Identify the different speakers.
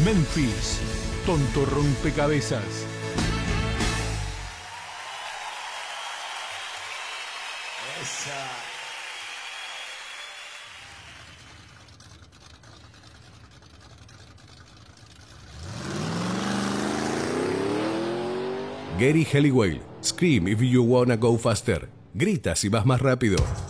Speaker 1: Memphis, tonto rompecabezas.
Speaker 2: Gary Halliwell, Scream if you wanna go faster. Grita si vas más rápido.